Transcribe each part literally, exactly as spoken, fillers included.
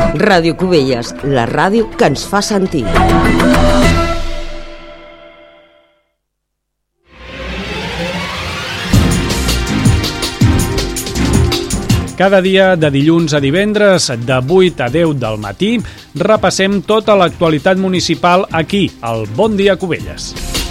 Ràdio Cubelles, la ràdio que ens fa sentir. Cada dia, de dilluns a divendres, de vuit a deu del matí, repassem tota l'actualitat municipal aquí, al Bon Dia Cubelles.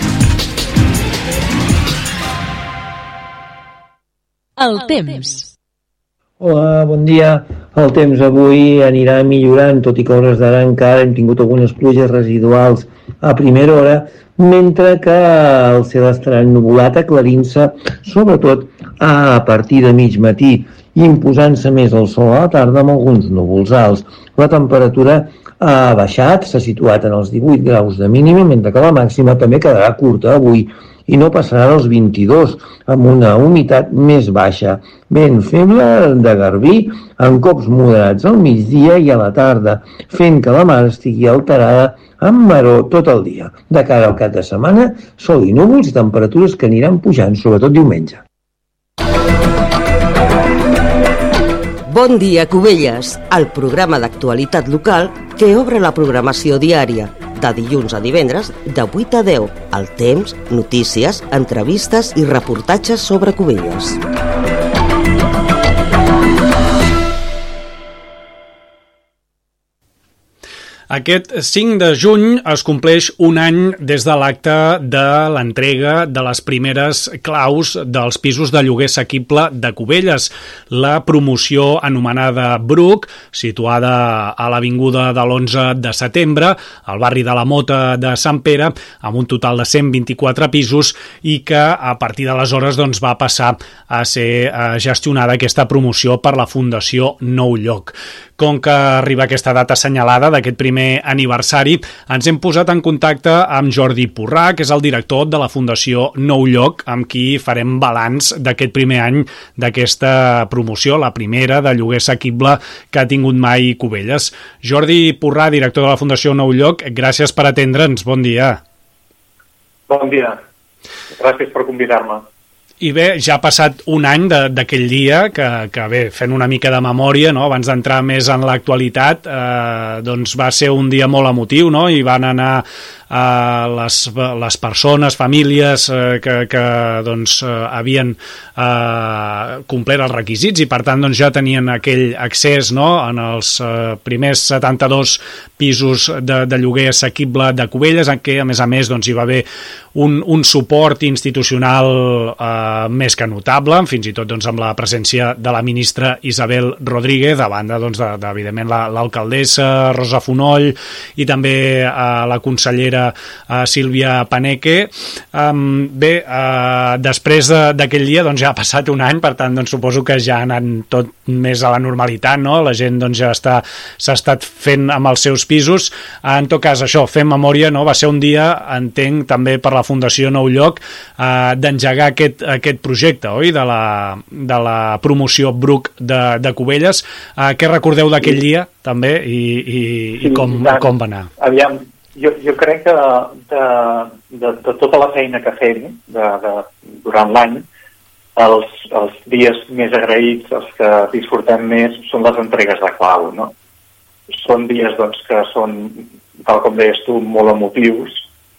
El temps. Hola, bon dia. El temps avui anirà millorant, tot i que a hores d'ara encara hem tingut algunes pluges residuals a primera hora, mentre que el cel estarà ennuvolat, aclarint-se, sobretot a partir de mig matí, imposant-se més el sol a la tarda amb alguns núvols alts. La temperatura ha baixat, s'ha situat en els divuit graus de mínima, mentre que la màxima també quedarà curta avui i no passarà als vint-i-dos, amb una humitat més baixa. Vent feble de garbí, amb cops moderats al migdia i a la tarda, fent que la mar estigui alterada amb maror tot el dia. De cara al cap de setmana, sol i núvols i temperatures que aniran pujant, sobretot diumenge. Bon dia, Cubelles, el programa d'actualitat local que obre la programació diària, de dilluns a divendres, de vuit a deu. El temps, notícies, entrevistes i reportatges sobre Cubelles. Aquest cinc de juny es compleix un any des de l'acte de l'entrega de les primeres claus dels pisos de lloguer assequible de Cubelles. La promoció anomenada Bruc, situada a l'avinguda de l'onze de setembre, al barri de la Mota de Sant Pere, amb un total de cent vint-i-quatre pisos i que a partir d'aleshores doncs, va passar a ser eh, gestionada aquesta promoció per la Fundació Nou Lloc. Com que arriba aquesta data assenyalada d'aquest primer aniversari, ens hem posat en contacte amb Jordi Porrà, que és el director de la Fundació Nou Lloc, amb qui farem balanç d'aquest primer any d'aquesta promoció, la primera de lloguer assequible que ha tingut mai Cubelles. Jordi Porrà, director de la Fundació Nou Lloc, gràcies per atendre'ns. Bon dia. Bon dia. Gràcies per convidar-me. I bé, ja ha passat un any d'aquell dia, que, que bé, fent una mica de memòria, no? Abans d'entrar més en l'actualitat, eh, doncs va ser un dia molt emotiu, no? I van anar eh, les, les persones, famílies eh, que, que doncs, eh, havien eh, complert els requisits i per tant doncs, ja tenien aquell accés, no? En els eh, primers setanta-dos pisos de, de lloguer assequible de Cubelles, en què a més a més doncs, hi va haver un, un suport institucional eh, més que notable, fins i tot doncs, amb la presència de la ministra Isabel Rodríguez, a banda doncs, de, de, evidentment la, l'alcaldessa Rosa Fonoll i també eh, la consellera eh, Sílvia Paneque. Um, bé, eh, després de, d'aquell dia doncs, ja ha passat un any, per tant doncs, suposo que ja ha anat tot més a la normalitat, no? La gent doncs, ja està, s'ha estat fent amb els seus pisos. En tot cas, això, fem memòria, no? Va ser un dia, entenc, també per la Fundació Nou Lloc, eh, d'engegar aquest aquest projecte, oi? De la, de la promoció Bruc de, de Cubelles. Uh, què recordeu d'aquell dia, també, i, i, i com, com va anar? Aviam, jo, jo crec que de, de, de tota la feina que fem de, de, durant l'any, els, els dies més agraïts, els que disfrutem més, són les entregues de clau, no? Són dies, doncs, que són, tal com deies tu, molt emotius.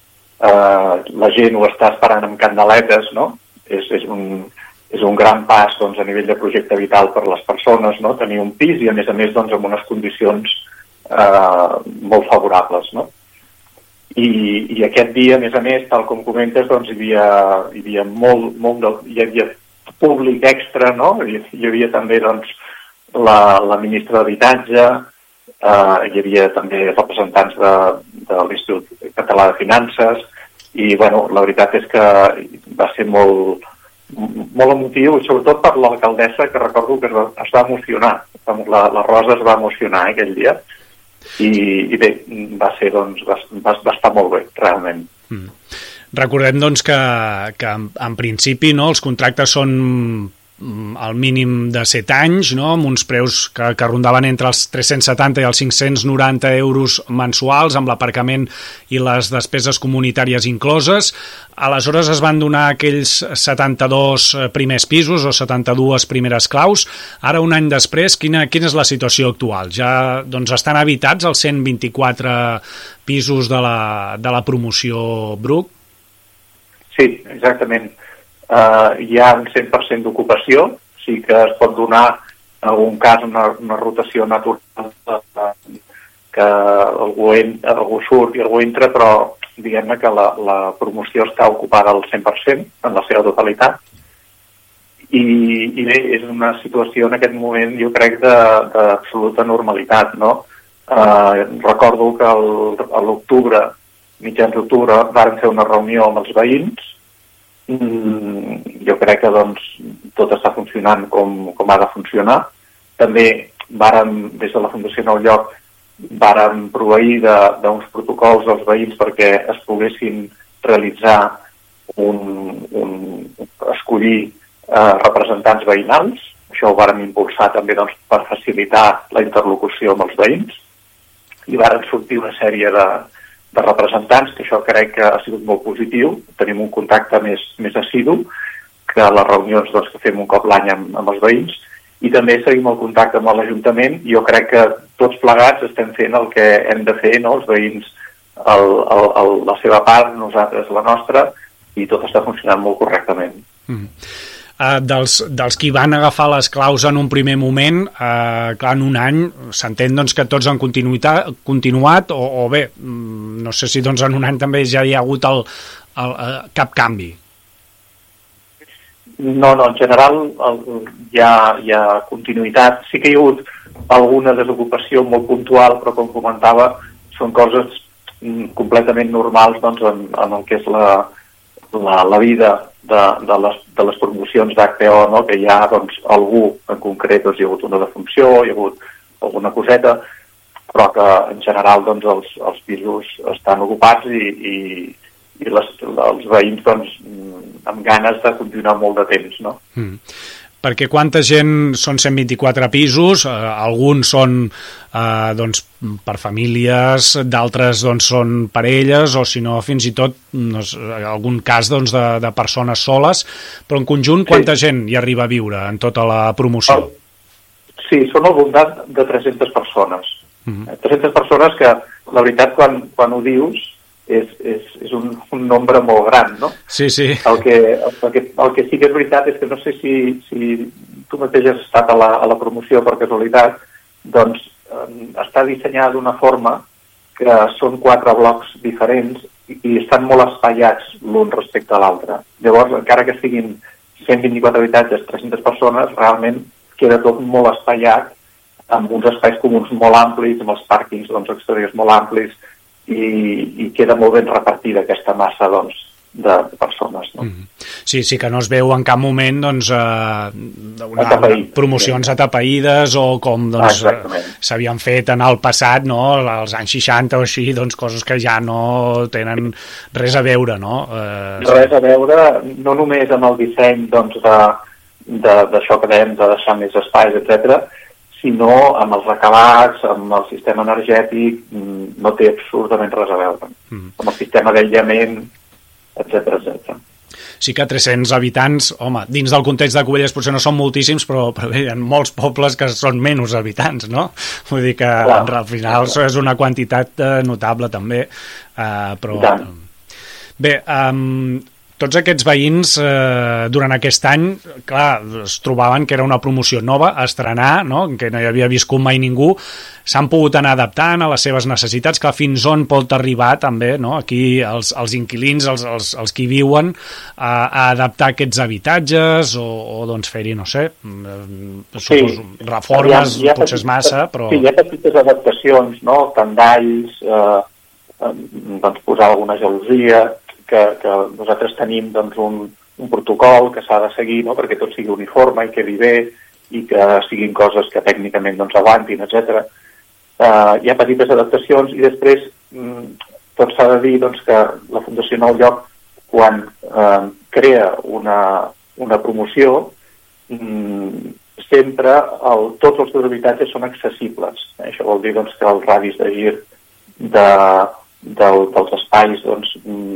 Uh, la gent ho està esperant amb candeletes, no? És, és, un, és un gran pas doncs, a nivell de projecte vital per a les persones, no? Tenir un pis i a més a més doncs, amb unes condicions eh, molt favorables, no? I, i aquest dia, a més a més, tal com comentes, doncs, hi havia, hi havia molt, molt de, hi havia públic extra, no? Hi, hi havia també doncs, la, la ministra d'Habitatge, eh, hi havia també representants de, de l'Institut Català de Finances. I, bueno, la veritat és que va ser molt, molt emotiu, sobretot per l'alcaldessa, que recordo que es va, es va emocionar. La, la Rosa es va emocionar eh, aquell dia. I, i bé, va ser, doncs, va, va, va estar molt bé, realment. Mm. Recordem, doncs, que, que en, en principi no, els contractes són al mínim de set anys, no? Amb uns preus que, que rondaven entre els tres-cents setanta i els cinc-cents noranta euros mensuals, amb l'aparcament i les despeses comunitàries incloses. Aleshores es van donar aquells setanta-dos primers pisos o setanta-dues primeres claus. Ara, un any després, quina, quina és la situació actual? Ja doncs, estan habitats els cent vint-i-quatre pisos de la, de la promoció Bruc? Sí, exactament. Uh, hi ha un cent per cent d'ocupació, sí que es pot donar en algun cas una, una rotació natural uh, que algú, en, algú surt i algú entra, però diguem-ne que la, la promoció està ocupada al cent per cent en la seva totalitat. I, i bé, és una situació en aquest moment, jo crec, d'absoluta normalitat, no? Uh, recordo que el, a l'octubre, mitjans d'octubre, vàrem fer una reunió amb els veïns. Mm, jo crec que doncs, tot està funcionant com, com ha de funcionar. També vàrem, des de la Fundació Nou Lloc, vàrem proveir d'uns protocols als veïns perquè es poguessin realitzar un, un, escollir eh, representants veïnals. Això ho vàrem impulsar també doncs, per facilitar la interlocució amb els veïns. I vàrem sortir una sèrie de de representants, que això crec que ha sigut molt positiu. Tenim un contacte més, més assidu que les reunions doncs, que fem un cop l'any amb, amb els veïns, i també seguim el contacte amb l'Ajuntament. Jo crec que tots plegats estem fent el que hem de fer, no? Els veïns el, el, el, la seva part, nosaltres la nostra, i tot està funcionant molt correctament. Mm. Uh, dels, dels qui van agafar les claus en un primer moment, uh, clar, en un any s'entén doncs, que tots han continuat o, o bé, no sé si doncs, en un any també ja hi ha hagut el, el, el, cap canvi. No, no, en general el, hi, ha, hi ha continuïtat. Sí que hi ha hagut alguna desocupació molt puntual, però com comentava, són coses completament normals doncs, en, en el que és la, la, la vida de, de, les, de les promocions d'H P O, no? Que hi ha doncs, algú en concret, doncs, hi ha hagut una defunció, hi ha hagut alguna coseta, però que en general doncs, els, els pisos estan ocupats i, i, i les, els veïns doncs, amb ganes de continuar molt de temps. No? Mm. Perquè quanta gent són cent vint-i-quatre pisos, eh, alguns són eh, doncs, per famílies, d'altres doncs, són parelles o si no fins i tot doncs, algun cas doncs, de, de persones soles, però en conjunt quanta sí. gent hi arriba a viure en tota la promoció? Sí, són al voltant de tres-centes persones. Mm-hmm. tres-centes persones que la veritat quan, quan ho dius és, és, és un, un nombre molt gran, no? Sí, sí. El que, el, que, el que sí que és veritat és que no sé si, si tu mateix has estat a la, a la promoció per casualitat, doncs eh, està dissenyada d'una forma que són quatre blocs diferents i, i estan molt espaiats l'un respecte a l'altre. Llavors, encara que siguin cent vint-i-quatre habitatges, tres-centes persones, realment queda tot molt espaiat, amb uns espais comuns molt amplis, amb els pàrquings doncs, exteriors molt amplis, i, i queda molt ben repartida aquesta massa doncs, de, de persones. No? Mm. Sí, sí que no es veu en cap moment doncs, eh, una, Atapeït, promocions sí. atapeïdes o com doncs, ah, s'havien fet en el passat, no? als anys seixanta o així, doncs, coses que ja no tenen res a veure. No? Eh, res a veure, no només amb el disseny doncs, d'això que dèiem, de deixar més espais, etcètera, sinó amb els acabats, amb el sistema energètic, no té absolutament res a veure. Mm. Amb el sistema d'aïllament, etcètera, etcètera. Sí que tres-cents habitants, home, dins del context de Cubelles potser no són moltíssims, però, però bé, hi ha molts pobles que són menys habitants, no? Vull dir que clar, al final clar. És una quantitat eh, notable també, eh, però... Bé, um, tots aquests veïns eh, durant aquest any, clar, es trobaven que era una promoció nova a estrenar, no? Que no hi havia viscut mai ningú, s'han pogut anar adaptant a les seves necessitats, clar, fins on pot arribar també, no? Aquí els, els inquilins, els, els, els que hi viuen, a, a adaptar aquests habitatges o, o doncs fer-hi, no sé, sí. reformes, hi ha, hi ha potser és massa, però... Sí, hi ha petites adaptacions, no? Tendalls, eh, doncs posar alguna gelosia... Que, que nosaltres tenim doncs, un, un protocol que s'ha de seguir, no? Perquè tot sigui uniforme i quedi bé i que siguin coses que tècnicament doncs, aguantin, etcètera. Uh, hi ha petites adaptacions i després mm, tot s'ha de dir doncs, que la Fundació Nou Lloc quan uh, crea una, una promoció mm, sempre el, tots els teus habitatges són accessibles. Eh? Això vol dir doncs, que els radis de gir de, de, dels espais, doncs,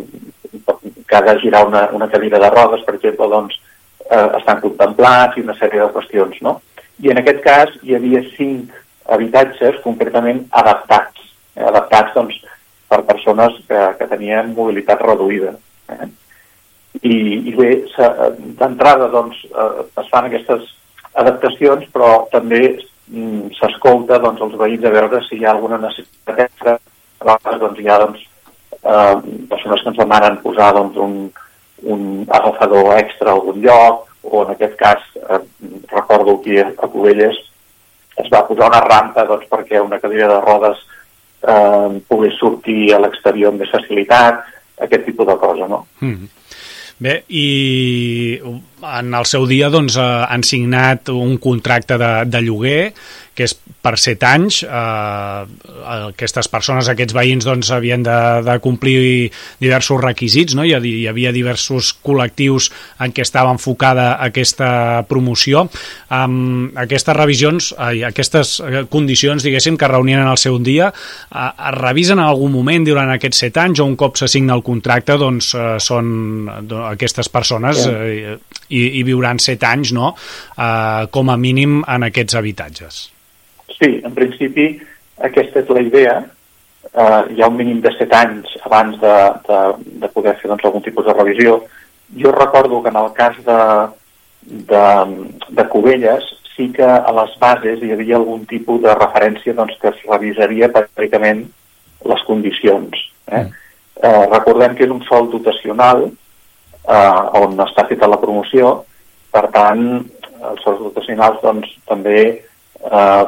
que ha de girar una, una cadira de rodes, per exemple, doncs, eh, estan contemplats i una sèrie de qüestions, no? I en aquest cas hi havia cinc habitatges concretament adaptats, eh? adaptats doncs, per persones que, que tenien mobilitat reduïda. Eh? I, i bé, d'entrada doncs, eh, es fan aquestes adaptacions, però també mm, s'escolta doncs, els veïns a veure si hi ha alguna necessitat extra. A vegades doncs, hi ha doncs, eh, persones que ens demanen posar doncs, un, un agafador extra a algun lloc, o en aquest cas, eh, recordo que a Cubelles es va posar una rampa doncs, perquè una cadira de rodes eh, pogués sortir a l'exterior amb més facilitat, aquest tipus de cosa, no? Mm. Bé, i en el seu dia doncs, eh, han signat un contracte de, de lloguer que és per set anys. Eh, aquestes persones, aquests veïns, doncs, havien de, de complir diversos requisits, no? Hi, hi havia diversos col·lectius en què estava enfocada aquesta promoció. Um, aquestes revisions, eh, aquestes condicions, diguéssim, que reunien en el seu dia, eh, es revisen en algun moment durant aquests set anys o un cop s'assigna el contracte, doncs, eh, són doncs, aquestes persones eh, i, i viuran set anys, no? Eh, com a mínim en aquests habitatges. Sí, en principi aquesta és la idea. Uh, hi ha un mínim de set anys abans de, de, de poder fer doncs, algun tipus de revisió. Jo recordo que en el cas de, de, de Cubelles sí que a les bases hi havia algun tipus de referència doncs, que es revisaria pràcticament les condicions. Eh? Mm. Uh, recordem que és un sòl dotacional uh, on està feta la promoció, per tant els sòls dotacionals doncs, també Uh,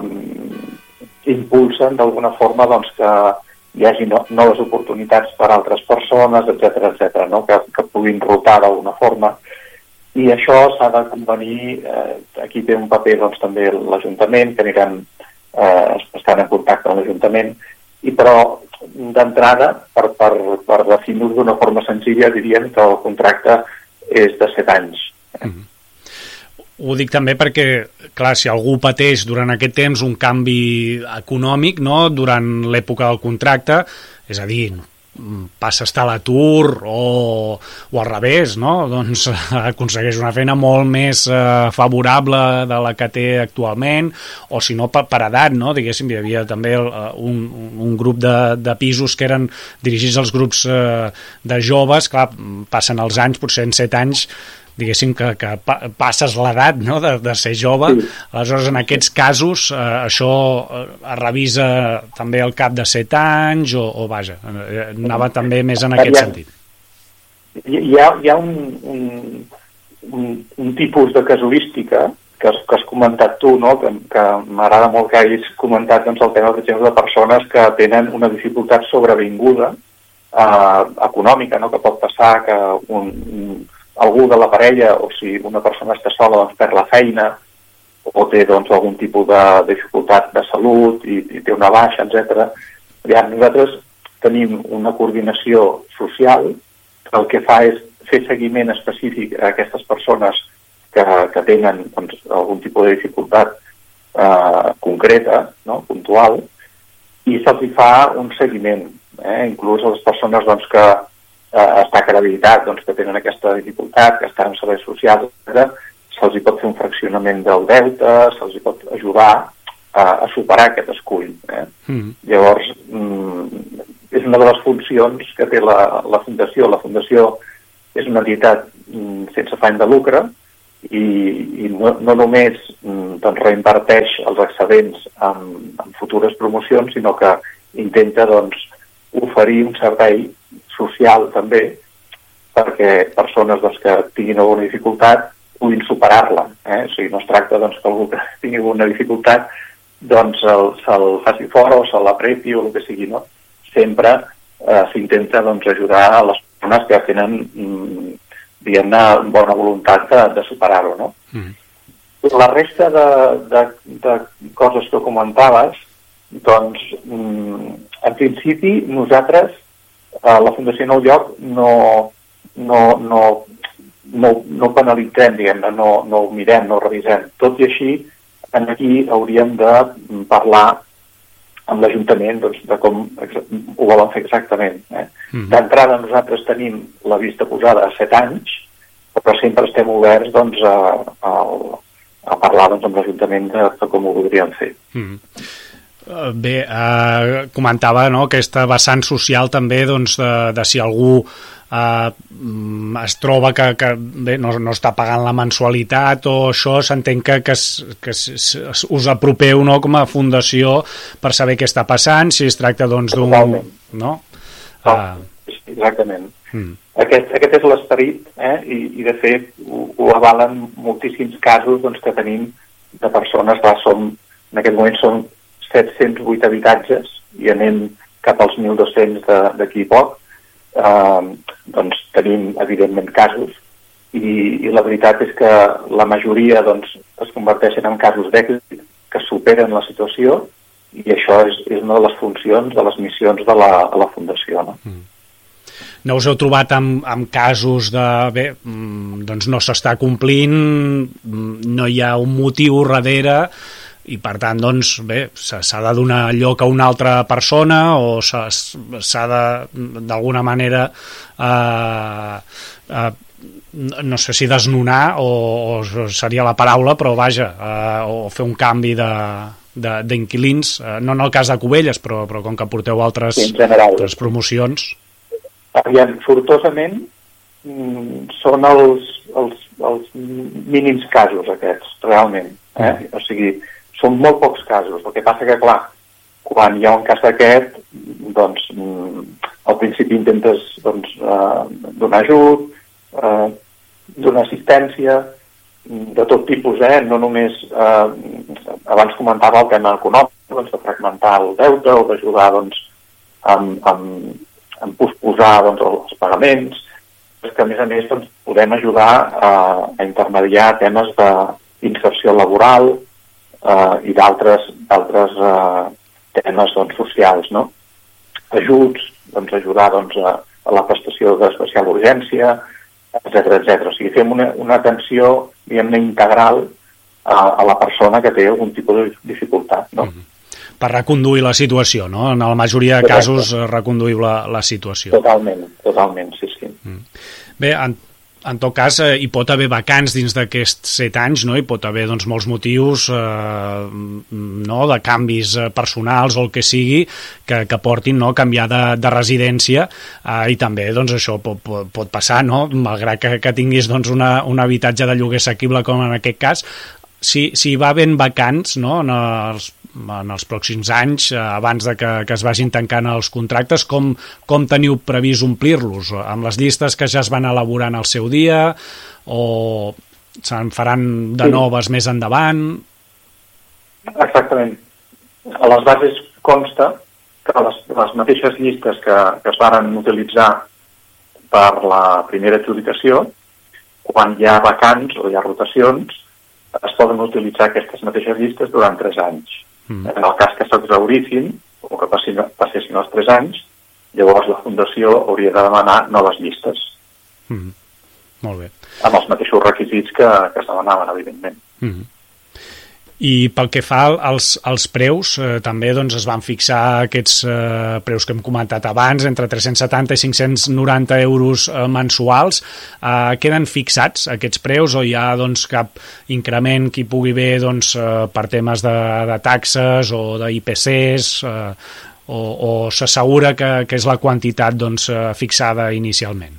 impulsen d'alguna forma doncs, que hi hagi no, noves oportunitats per a altres persones, etcètera, etcètera, no? que, que puguin rotar d'alguna forma. I això s'ha de convenir, eh, aquí té un paper doncs, també l'Ajuntament, que aniran, eh, estan en contacte amb l'Ajuntament, i però d'entrada, per, per, per definir-ho d'una forma senzilla, diríem que el contracte és de set anys. Eh? Mm-hmm. Ho dic també perquè, clar, si algú pateix durant aquest temps un canvi econòmic, no?, durant l'època del contracte, és a dir, passa a estar a l'atur o, o al revés, no?, doncs aconsegueix una feina molt més eh, favorable de la que té actualment, o si no per, per edat, no?, diguéssim, hi havia també el, un, un grup de, de pisos que eren dirigits als grups eh, de joves, clar, passen els anys, potser en set anys, diguéssim que, que passes l'edat, no?, de, de ser jove. Sí. Aleshores, en aquests casos, eh, això es revisa també al cap de set anys o, o vaja, anava també més en aquest hi ha, sentit. Hi ha, hi ha un, un, un, un tipus de casuística que has, que has comentat tu, no?, que, que m'agrada molt que hagis comentat doncs, el tema, per exemple, de persones que tenen una dificultat sobrevinguda eh, econòmica, no?, que pot passar que un, un algú de la parella, o si una persona està sola, doncs perd la feina, o té doncs, algun tipus de dificultat de salut i, i té una baixa, etcètera. Ja, nosaltres tenim una coordinació social que el que fa és fer seguiment específic a aquestes persones que, que tenen doncs, algun tipus de dificultat eh, concreta, no?, puntual, i se'ls fa un seguiment. Eh? Inclús a les persones doncs, que eh, està acreditat doncs, que tenen aquesta dificultat, que estan en serveis socials, etcètera, se'ls pot fer un fraccionament del deute, se'ls pot ajudar a, a superar aquest escull. Eh? Mm. Llavors, mm, és una de les funcions que té la, la Fundació. La Fundació és una entitat mm, sense afany de lucre i, i no, no només mm, doncs, reinverteix els excedents en, en futures promocions, sinó que intenta doncs, oferir un servei social també perquè persones doncs, que tinguin alguna dificultat puguin superar-la. Eh? O sigui, no es tracta doncs, que algú que tingui alguna dificultat doncs se'l se faci fora o se l'apreti o el que sigui. No? Sempre eh, s'intenta doncs, ajudar a les persones que tenen mm, diguem-ne bona voluntat de, de superar-ho. No? Mm. La resta de, de, de coses que comentaves, doncs, mm, en principi nosaltres a la Fundació Nou Lloc no, no, no no, no penalitzem, diguem-ne, no, no ho mirem, no ho revisem. Tot i així, aquí hauríem de parlar amb l'Ajuntament doncs, de com ho volen fer exactament. Eh? Mm. D'entrada nosaltres tenim la vista posada a set anys, però sempre estem oberts doncs, a, a, a parlar doncs, amb l'Ajuntament de, de com ho voldríem fer. Mm. Bé, eh, comentava no, aquesta vessant social també doncs, de, de si algú eh, es troba que, que bé, no, no està pagant la mensualitat o això, s'entén que, que, es, que es, us apropeu no, com a fundació per saber què està passant, si es tracta doncs d'un... No? Ah. Exactament. Mm. Aquest, aquest és l'esperit, eh? I, i de fet ho, ho avalen moltíssims casos doncs, que tenim de persones, va, som, en aquest moment són set-cents vuit habitatges i anem cap als mil dos-cents d'aquí poc. Uh, doncs tenim evidentment casos i, i la veritat és que la majoria doncs, es converteixen en casos d'èxit que superen la situació i això és, és una de les funcions, de les missions de la, de la Fundació. No? Mm. No us heu trobat amb, amb casos de, bé, doncs no s'està complint, no hi ha un motiu darrere i per tant, doncs, bé, s'ha de donar lloc a una altra persona o s'ha de, d'alguna manera, eh, eh, no sé si desnonar o, o seria la paraula, però vaja, eh, o fer un canvi de d'inquilins, eh, no en el cas de Cubelles, però, però com que porteu altres, sí, altres promocions. Aviam, sortosament mm, són els, els, els mínims casos aquests, realment. Eh? Mm. O sigui, són molt pocs casos. El que passa que, clar, quan hi ha un cas d'aquest, doncs, mm, al principi intentes doncs, eh, donar ajut, eh, donar assistència, de tot tipus, eh? No només, eh, abans comentava el tema econòmic, doncs, de fragmentar el deute o d'ajudar doncs, amb, amb, amb posposar doncs, els pagaments, que a més a més doncs, podem ajudar a, a intermediar temes d'inserció laboral eh, i d'altres d'altres eh, temes doncs, socials, no? Ajuts, doncs, ajudar doncs, a, a la prestació d'especial urgència, etcètera, etcètera. O sigui, fem una, una atenció, diguem-ne, integral a, a la persona que té algun tipus de dificultat, no? Mm-hmm. Per reconduir la situació, no? En la majoria de casos reconduïu la, la situació. Totalment, totalment, sí, sí. Mm. Bé, en, en tot cas, eh, hi pot haver vacants dins d'aquests set anys, no? Hi pot haver doncs, molts motius eh, no? de canvis personals o el que sigui que, que portin no? a canviar de, de residència eh, i també doncs, això pot, pot, pot passar, no? Malgrat que, que tinguis doncs, una, un habitatge de lloguer assequible com en aquest cas, si, si va ben vacants no? en els en els pròxims anys, eh, abans de que, que es vagin tancant els contractes, com, com teniu previst omplir-los? Amb les llistes que ja es van elaborant al seu dia o se'n faran de noves més endavant? Exactament. A les bases consta que les, les mateixes llistes que, que es van utilitzar per la primera adjudicació, quan hi ha vacants o hi ha rotacions, es poden utilitzar aquestes mateixes llistes durant tres anys. Mm. En el cas que s'exhaurissin o que passin, passessin els tres anys, llavors la Fundació hauria de demanar noves llistes. Mm. Molt bé. Amb els mateixos requisits que, que es demanaven, evidentment. Mm. I pel que fa als, als preus, eh, també doncs, es van fixar aquests eh, preus que hem comentat abans, entre tres-cents setanta i cinc-cents noranta euros eh, mensuals. Eh, queden fixats aquests preus o hi ha doncs, cap increment que hi pugui haver doncs, eh, per temes de, de taxes o d'I P Cs eh, o, o s'assegura que, que és la quantitat doncs, eh, fixada inicialment?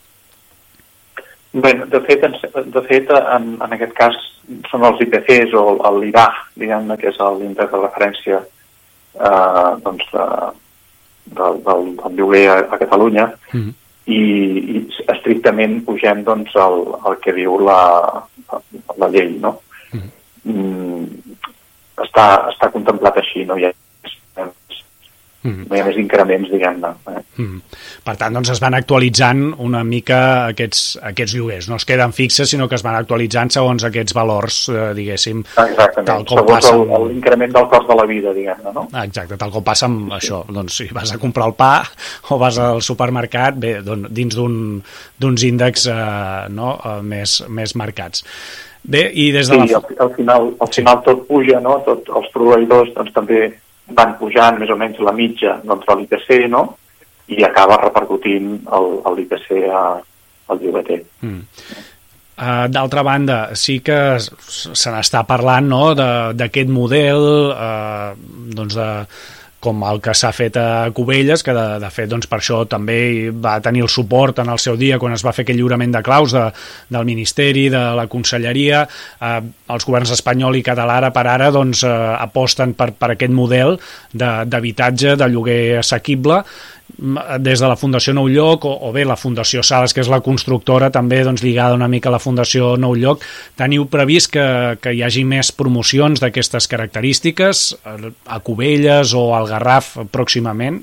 Bé, de fet, de fet en, en aquest cas són els I P Cs o l'I B A H, diguem-ne, que és l'índex de referència eh, doncs, de, del, del, del lloguer a, a Catalunya, mm-hmm. i, i estrictament pugem doncs, el, el que diu la, la llei, no? Mm-hmm. Mm, està, està contemplat així, no hi ha... Mm. No hi ha més increments, diguem-ne. Eh? Mm. Per tant, doncs es van actualitzant una mica aquests, aquests lloguers. No es queden fixes, sinó que es van actualitzant segons aquests valors, eh, diguéssim. Exactament, tal com segons passa amb... l'increment del cost de la vida, diguem-ne, no? Exacte, tal com passa amb sí. això. Doncs si vas a comprar el pa o vas al supermercat, bé, doncs, dins d'uns índexs eh, no, eh, més, més marcats. Bé, i des de sí, la... al, al, final, al final tot puja, no? Tot, els proveïdors doncs, també van pujant més o menys la mitja doncs, de l'I P C, no? I acaba repercutint el, el l'I P C a, al llogater. Mm. Uh, D'altra banda, sí que se n'està parlant, no?, d'aquest model, uh, doncs de com el que s'ha fet a Cubelles, que de, de fet doncs, per això també va tenir el suport en el seu dia quan es va fer aquell lliurament de claus de, del Ministeri, de la Conselleria. Eh, els governs espanyol i català ara per ara doncs, eh, aposten per, per aquest model d'habitatge, de, de lloguer assequible, des de la Fundació Nou Lloc o, o bé la Fundació Sales, que és la constructora també doncs, lligada una mica a la Fundació Nou Lloc. Teniu previst que, que hi hagi més promocions d'aquestes característiques a Cubelles o al Garraf pròximament?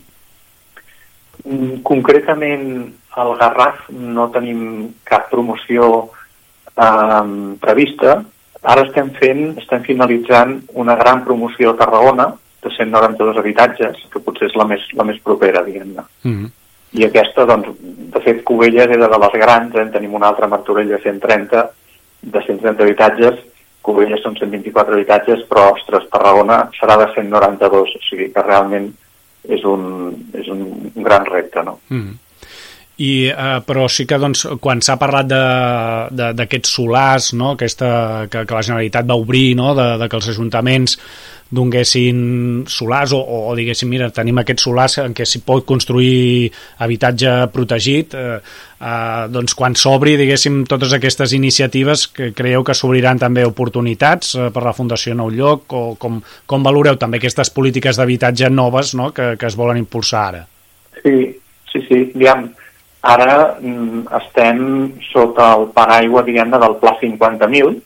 Concretament al Garraf no tenim cap promoció eh, prevista. Ara estem fent, estem finalitzant una gran promoció a Tarragona de cent noranta-dos habitatges, que potser és la més, la més propera, diguem-ne. Mm-hmm. I aquesta, doncs, de fet, Cubelles era de les grans, en tenim una altra Martorell de cent trenta, de cent trenta habitatges, Cubelles són cent vint-i-quatre habitatges, però, ostres, Tarragona serà de cent noranta-dos, o sigui que realment és un, és un gran repte, no? Mm-hmm. I, eh, però sí que doncs, quan s'ha parlat d'aquests solars, no? Aquesta, que, que la Generalitat va obrir, no? de, de que els ajuntaments donguessin solars o, o diguéssim, mira, tenim aquests solars en què s'hi pot construir habitatge protegit, eh, eh, doncs quan s'obri, diguéssim, totes aquestes iniciatives, que creieu que s'obriran també oportunitats eh, per la Fundació Nou Lloc, o com, com valoreu també aquestes polítiques d'habitatge noves, no? que, que es volen impulsar ara? Sí, sí, sí, diguem, ara mm, estem sota el paraigua, diguem-ne, del Pla cinquanta mil,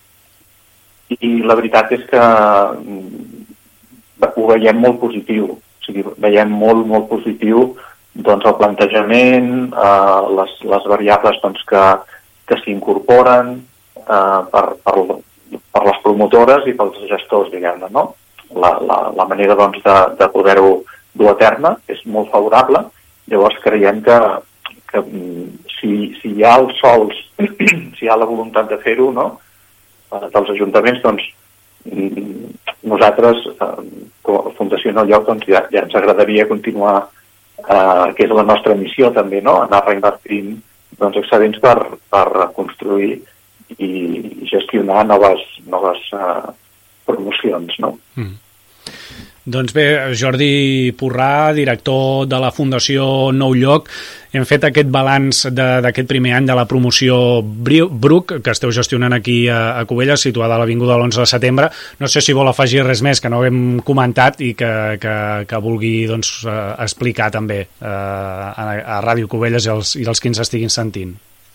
i la veritat és que mm, ho veiem molt positiu, o sigui, veiem molt, molt positiu doncs, el plantejament, eh, les, les variables doncs, que, que s'incorporen eh, per, per, per les promotores i pels gestors, diguem-ne, no? La, la, la manera doncs, de, de poder-ho dur a terme és molt favorable, llavors creiem que, que si, si hi ha els sols, si hi ha la voluntat de fer-ho, no? dels ajuntaments, doncs nosaltres, eh, com a Fundació Nou Lloc, doncs, ja, ja ens agradaria continuar, eh, que és la nostra missió també, no? Anar reinvertint doncs, excedents per, per construir i gestionar noves, noves eh, promocions, no? Mm. Doncs bé, Jordi Porrà, director de la Fundació Nou Lloc, hem fet aquest balanç d'aquest primer any de la promoció Bruc, que esteu gestionant aquí a, a Cubelles, situada a l'Avinguda de l'onze de setembre. No sé si vol afegir res més que no hem comentat i que, que, que vulgui doncs, explicar també eh, a, a Ràdio Cubelles i els, i els que ens estiguin sentint.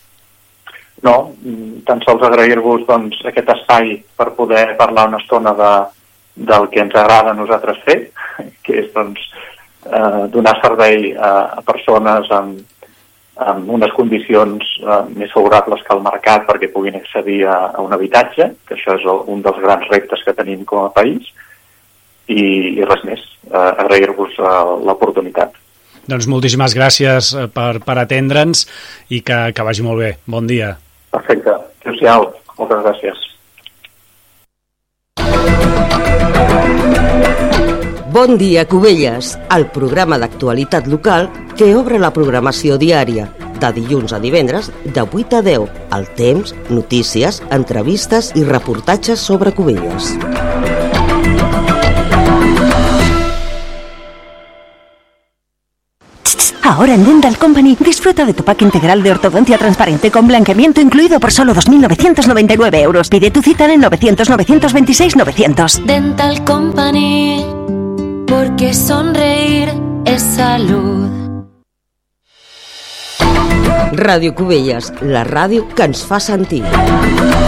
No, tan sols agrair-vos doncs, aquest espai per poder parlar una estona de del que ens agrada a nosaltres fer, que és doncs, eh, donar servei a, a persones amb, amb unes condicions eh, més favorables que el mercat perquè puguin accedir a, a un habitatge, que això és un dels grans reptes que tenim com a país, i, i res més, eh, agrair-vos eh, l'oportunitat. Doncs moltíssimes gràcies per, per atendre'ns i que, que vagi molt bé. Bon dia. Perfecte. Adéu-siau. Moltes gràcies. Bon dia, Cubelles, el programa d'actualitat local que obre la programació diària, de dilluns a divendres, de vuit a deu, al temps, notícies, entrevistes i reportatges sobre Cubelles. Ahora en Dental Company disfruta de tu pack integral de ortodoncia transparente con blanqueamiento incluido por solo dos mil novecientos noventa y nueve euros. Pide tu cita en novecientos, novecientos veintiséis, novecientos. Dental Company, porque sonreír es salud. Ràdio Cubelles, la ràdio que ens fa sentir.